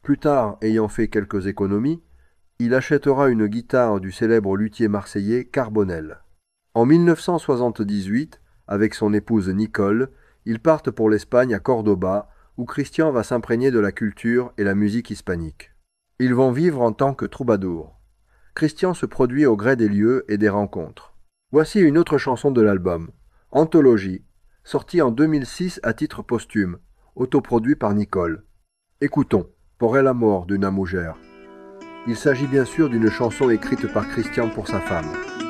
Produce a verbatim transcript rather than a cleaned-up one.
Plus tard, ayant fait quelques économies, il achètera une guitare du célèbre luthier marseillais Carbonel. En mille neuf cent soixante-dix-huit, avec son épouse Nicole, ils partent pour l'Espagne à Cordoba, où Christian va s'imprégner de la culture et la musique hispanique. Ils vont vivre en tant que troubadours. Christian se produit au gré des lieux et des rencontres. Voici une autre chanson de l'album, Anthologie, sortie en deux mille six à titre posthume, autoproduit par Nicole. Écoutons, Por el amor d'una mujer. Il s'agit bien sûr d'une chanson écrite par Christian pour sa femme.